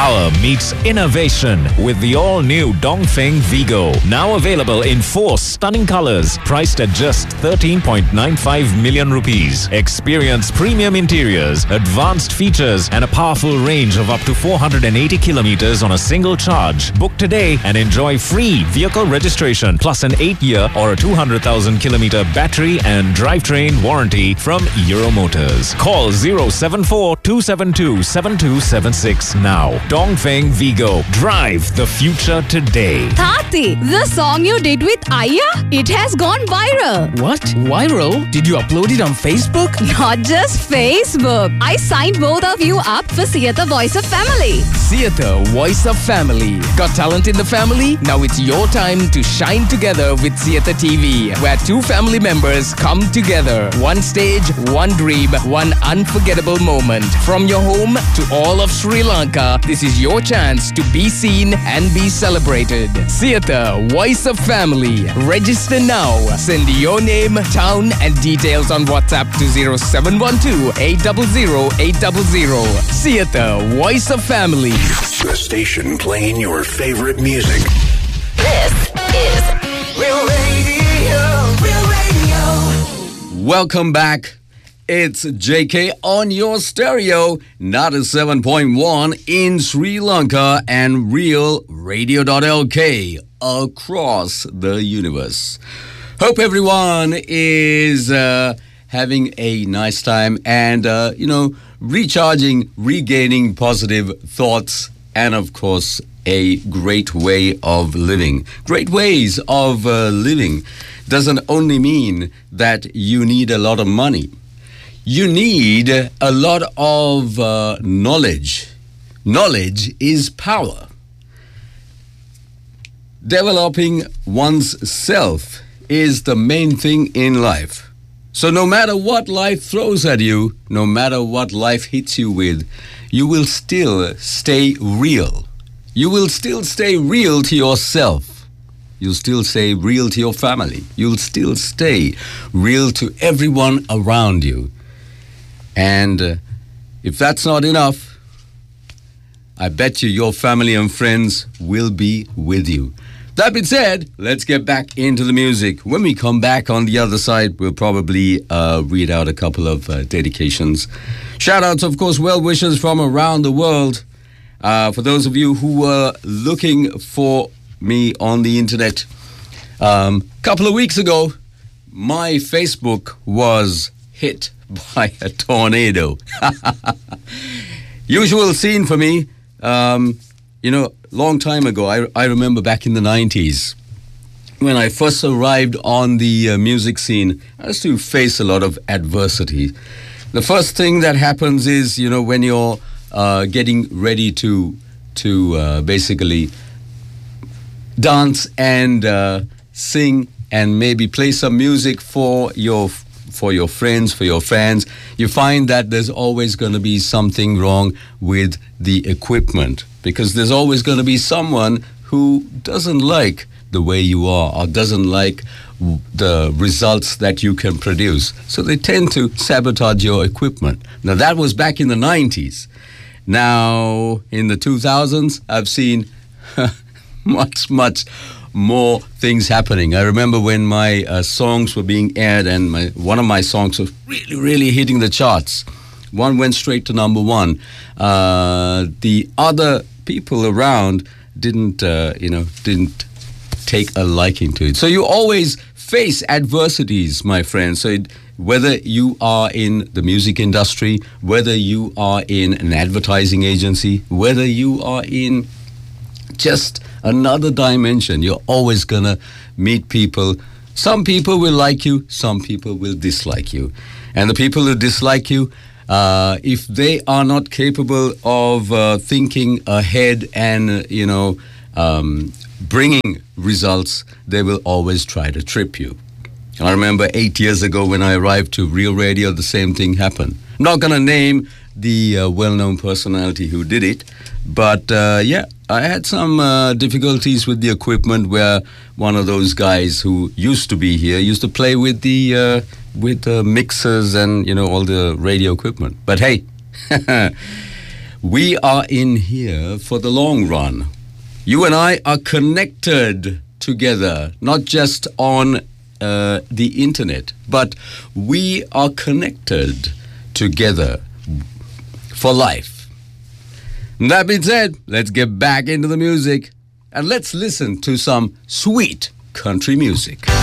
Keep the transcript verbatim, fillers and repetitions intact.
Power meets innovation with the all-new Dongfeng Vigo. Now available in four stunning colors, priced at just thirteen point nine five million rupees. Experience premium interiors, advanced features, and a powerful range of up to four hundred eighty kilometers on a single charge. Book today and enjoy free vehicle registration plus an eight-year or a two hundred thousand kilometer battery and drivetrain warranty from Euro Motors. Call zero seven four two seven two seven two seven six now. Dongfeng Vigo. Drive the future today. Tati, the song you did with Aya, it has gone viral. What? Viral? Did you upload it on Facebook? Not just Facebook. I signed both of you up for Theatre Voice of Family. Theatre Voice of Family. Got talent in the family? Now it's your time to shine together with Theatre T V, where two family members come together. One stage, one dream, one unforgettable moment. From your home to all of Sri Lanka, this is your chance to be seen and be celebrated. Theatre Voice of Family. Register now. Send your name, town and details on WhatsApp to zero seven one two eight zero zero eight zero zero. Theatre Voice of Family. The station playing your favorite music. This is Real Radio. Real Radio. Welcome back. It's J K on your stereo, ninety-seven point one in Sri Lanka and Real Radio dot L K across the universe. Hope everyone is uh, having a nice time and, uh, you know, recharging, regaining positive thoughts and, of course, a great way of living. Great ways of uh, living doesn't only mean that you need a lot of money. You need a lot of uh, knowledge. Knowledge is power. Developing one's self is the main thing in life. So no matter what life throws at you, no matter what life hits you with, you will still stay real. You will still stay real to yourself. You'll still stay real to your family. You'll still stay real to everyone around you. And uh, if that's not enough, I bet you your family and friends will be with you. That being said, let's get back into the music. When we come back on the other side, we'll probably uh, read out a couple of uh, dedications. Shout-outs, of course, well-wishers from around the world. Uh, for those of you who were looking for me on the internet, a um, couple of weeks ago, my Facebook was hit by a tornado. Usual scene for me. Um, you know, long time ago, I, I remember back in the nineties, when I first arrived on the uh, music scene, I used to face a lot of adversity. The first thing that happens is, you know, when you're uh, getting ready to, to uh, basically dance and uh, sing and maybe play some music for your for your friends, for your fans, you find that there's always going to be something wrong with the equipment, because there's always going to be someone who doesn't like the way you are or doesn't like the results that you can produce. So they tend to sabotage your equipment. Now, that was back in the nineties. Now, in the two thousands, I've seen much, much more things happening. I remember when my uh, songs were being aired and my, one of my songs was really, really hitting the charts. One went straight to number one. Uh, the other people around didn't, uh, you know, didn't take a liking to it. So you always face adversities, my friends. So it, whether you are in the music industry, whether you are in an advertising agency, whether you are in just another dimension, you're always gonna meet people. Some people will like you, some people will dislike you. And the people who dislike you, uh, if they are not capable of uh, thinking ahead and, uh, you know, um, bringing results, they will always try to trip you. I remember eight years ago when I arrived to Real Radio, the same thing happened. I'm not gonna name the uh, well-known personality who did it, but uh, yeah, I had some uh, difficulties with the equipment where one of those guys who used to be here used to play with the uh, with the mixers and, you know, all the radio equipment. But hey, We are in here for the long run. You and I are connected together, not just on uh, the internet, but we are connected together for life. And that being said, let's get back into the music and let's listen to some sweet country music.